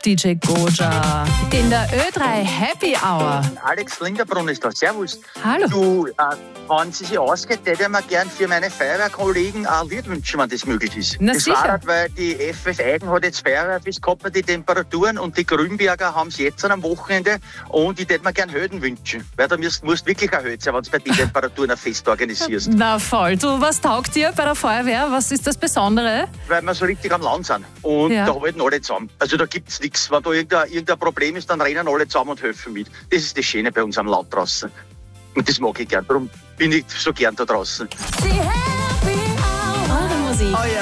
DJ Goja in der Ö3 Happy Hour. Alex Linderbrunn ist da. Servus. Hallo. Du, wenn es sich ausgeht, hätte ich mir gern für meine Feuerwehrkollegen ein Lied wünschen, wenn das möglich ist. Na, das sicher. war halt, weil die FF Eigen hat jetzt Feuerwehrfest gehabt bei den Temperaturen und die Grünberger haben es jetzt am Wochenende und ich hätte mir gern Höden wünschen. Weil da musst wirklich ein Höd sein, wenn du bei den Temperaturen ein Fest organisierst. Na voll. Du, was taugt dir bei der Feuerwehr? Was ist das Besondere? Weil wir so richtig am Land sind. Und Ja. da halten alle zusammen. Also da gibt es nichts. Wenn da irgendein Problem ist, dann rennen alle zusammen und helfen mit. Das ist das Schöne bei uns am Land draußen. Und das mag ich gern. Darum bin ich so gern da draußen. Eure Musik.